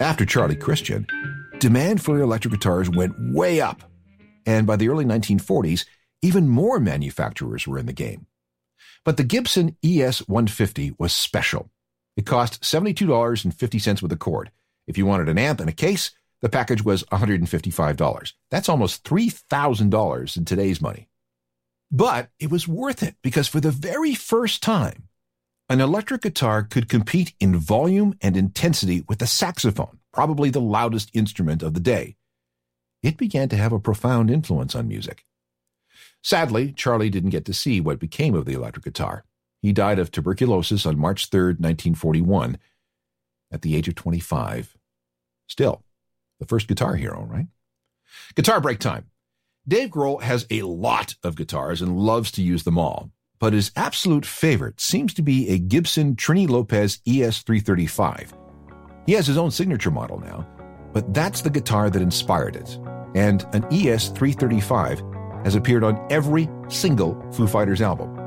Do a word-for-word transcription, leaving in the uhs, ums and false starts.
After Charlie Christian, demand for electric guitars went way up. And by the early nineteen forties, even more manufacturers were in the game. But the Gibson E S one fifty was special. It cost seventy-two dollars and fifty cents with a cord. If you wanted an amp and a case, the package was one hundred fifty-five dollars. That's almost three thousand dollars in today's money. But it was worth it because for the very first time, an electric guitar could compete in volume and intensity with the saxophone, probably the loudest instrument of the day. It began to have a profound influence on music. Sadly, Charlie didn't get to see what became of the electric guitar. He died of tuberculosis on March third, nineteen forty-one, at the age of twenty-five. Still, the first guitar hero, right? Guitar break time. Dave Grohl has a lot of guitars and loves to use them all, but his absolute favorite seems to be a Gibson Trini Lopez E S three thirty-five. He has his own signature model now, but that's the guitar that inspired it, and an E S three thirty-five has appeared on every single Foo Fighters album.